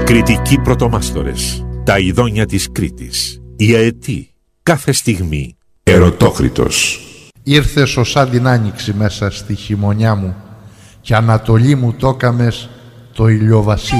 Κρητικοί πρωτομάστορες. Τα ειδόνια της Κρήτης. Η αετή. Κάθε στιγμή. Ερωτόκριτος. Ήρθες ως σαν την άνοιξη μέσα στη χειμωνιά μου, και ανατολή μου το έκαμες το ηλιοβασίλειο.